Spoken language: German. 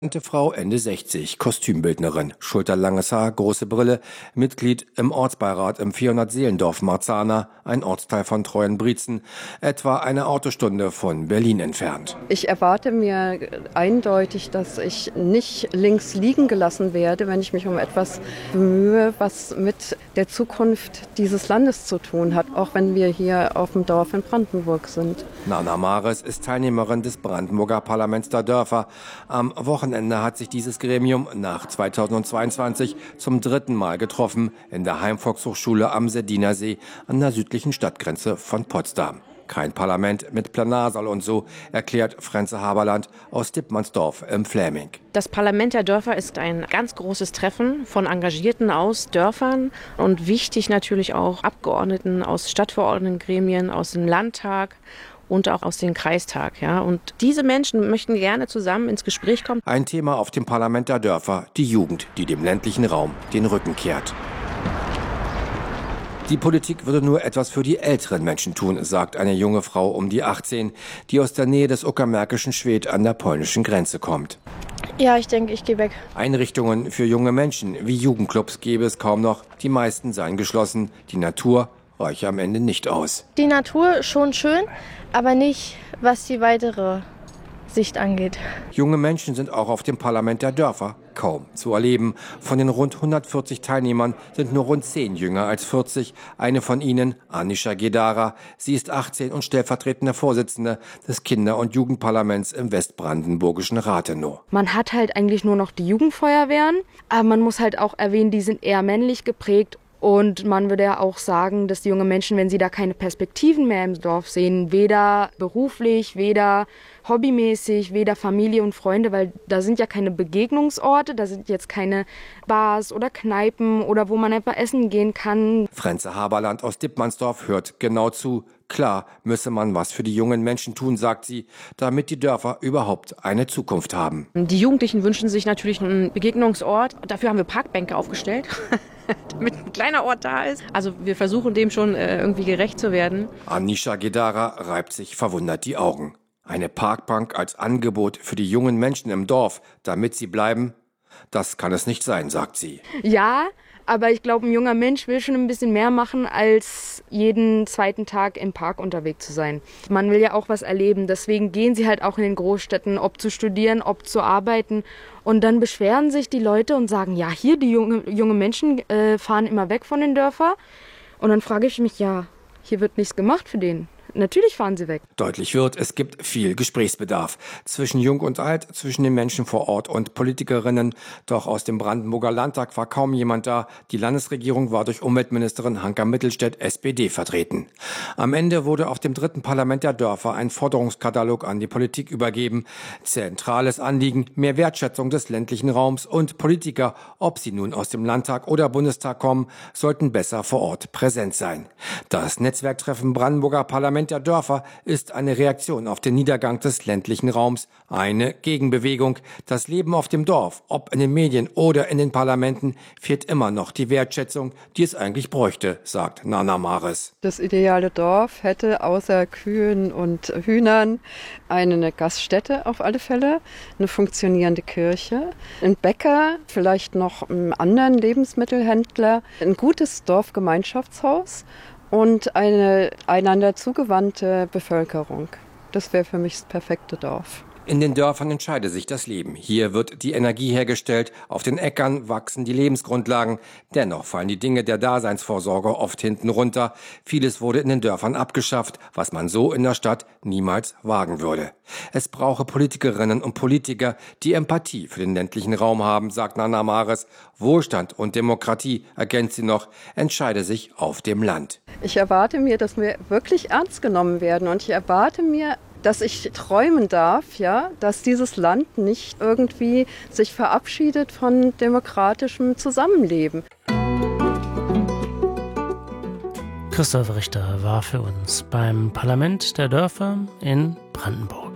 Frau Ende 60, Kostümbildnerin, schulterlanges Haar, große Brille, Mitglied im Ortsbeirat im 400-Seelendorf Marzahner, ein Ortsteil von Treuenbrietzen, etwa eine Autostunde von Berlin entfernt. Ich erwarte mir eindeutig, dass ich nicht links liegen gelassen werde, wenn ich mich um etwas bemühe, was mit der Zukunft dieses Landes zu tun hat, auch wenn wir hier auf dem Dorf in Brandenburg sind. Nana Mares ist Teilnehmerin des Brandenburger Parlaments der Dörfer. Am Wochenende hat sich dieses Gremium nach 2022 zum 3. Mal getroffen in der Heimvolkshochschule am Seddiner See an der südlichen Stadtgrenze von Potsdam. Kein Parlament mit Plenarsaal und so, erklärt Frenze Haberland aus Dittmannsdorf im Fläming. Das Parlament der Dörfer ist ein ganz großes Treffen von Engagierten aus Dörfern und wichtig natürlich auch Abgeordneten aus Stadtverordnetengremien, aus dem Landtag und auch aus dem Kreistag. Ja. Und diese Menschen möchten gerne zusammen ins Gespräch kommen. Ein Thema auf dem Parlament der Dörfer, die Jugend, die dem ländlichen Raum den Rücken kehrt. Die Politik würde nur etwas für die älteren Menschen tun, sagt eine junge Frau um die 18, die aus der Nähe des Uckermärkischen Schwedt an der polnischen Grenze kommt. Ja, ich denke, ich gehe weg. Einrichtungen für junge Menschen wie Jugendclubs gäbe es kaum noch. Die meisten seien geschlossen. Die Natur reiche am Ende nicht aus. Die Natur schon schön, aber nicht, was die weitere Sicht angeht. Junge Menschen sind auch auf dem Parlament der Dörfer kaum zu erleben. Von den rund 140 Teilnehmern sind nur rund 10 jünger als 40. Eine von ihnen, Anisha Gedara, sie ist 18 und stellvertretende Vorsitzende des Kinder- und Jugendparlaments im westbrandenburgischen Rathenow. Man hat halt eigentlich nur noch die Jugendfeuerwehren, aber man muss halt auch erwähnen, die sind eher männlich geprägt. Und man würde ja auch sagen, dass die jungen Menschen, wenn sie da keine Perspektiven mehr im Dorf sehen, weder beruflich, weder hobbymäßig, weder Familie und Freunde, weil da sind ja keine Begegnungsorte, da sind jetzt keine Bars oder Kneipen oder wo man einfach essen gehen kann. Frenze Haberland aus Dittmannsdorf hört genau zu. Klar müsse man was für die jungen Menschen tun, sagt sie, damit die Dörfer überhaupt eine Zukunft haben. Die Jugendlichen wünschen sich natürlich einen Begegnungsort. Dafür haben wir Parkbänke aufgestellt, damit ein kleiner Ort da ist. Also wir versuchen dem schon irgendwie gerecht zu werden. Anisha Gedara reibt sich verwundert die Augen. Eine Parkbank als Angebot für die jungen Menschen im Dorf, damit sie bleiben? Das kann es nicht sein, sagt sie. Ja, aber ich glaube, ein junger Mensch will schon ein bisschen mehr machen, als jeden zweiten Tag im Park unterwegs zu sein. Man will ja auch was erleben, deswegen gehen sie halt auch in den Großstädten, ob zu studieren, ob zu arbeiten. Und dann beschweren sich die Leute und sagen, ja, hier die junge Menschen fahren immer weg von den Dörfern. Und dann frage ich mich, ja, hier wird nichts gemacht für den. Natürlich fahren sie weg. Deutlich wird, es gibt viel Gesprächsbedarf. Zwischen Jung und Alt, zwischen den Menschen vor Ort und Politikerinnen. Doch aus dem Brandenburger Landtag war kaum jemand da. Die Landesregierung war durch Umweltministerin Hanka Mittelstädt, SPD, vertreten. Am Ende wurde auf dem 3. Parlament der Dörfer ein Forderungskatalog an die Politik übergeben. Zentrales Anliegen, mehr Wertschätzung des ländlichen Raums und Politiker, ob sie nun aus dem Landtag oder Bundestag kommen, sollten besser vor Ort präsent sein. Das Netzwerktreffen Brandenburger Parlament der Dörfer ist eine Reaktion auf den Niedergang des ländlichen Raums, eine Gegenbewegung. Das Leben auf dem Dorf, ob in den Medien oder in den Parlamenten, fehlt immer noch die Wertschätzung, die es eigentlich bräuchte, sagt Nana Mares. Das ideale Dorf hätte außer Kühen und Hühnern eine Gaststätte auf alle Fälle, eine funktionierende Kirche, einen Bäcker, vielleicht noch einen anderen Lebensmittelhändler, ein gutes Dorfgemeinschaftshaus und eine einander zugewandte Bevölkerung. Das wäre für mich das perfekte Dorf. In den Dörfern entscheide sich das Leben. Hier wird die Energie hergestellt, auf den Äckern wachsen die Lebensgrundlagen. Dennoch fallen die Dinge der Daseinsvorsorge oft hinten runter. Vieles wurde in den Dörfern abgeschafft, was man so in der Stadt niemals wagen würde. Es brauche Politikerinnen und Politiker, die Empathie für den ländlichen Raum haben, sagt Nana Mares. Wohlstand und Demokratie, ergänzt sie noch, entscheide sich auf dem Land. Ich erwarte mir, dass wir wirklich ernst genommen werden und ich erwarte mir, dass ich träumen darf, ja, dass dieses Land nicht irgendwie sich verabschiedet von demokratischem Zusammenleben. Christoph Richter war für uns beim Parlament der Dörfer in Brandenburg.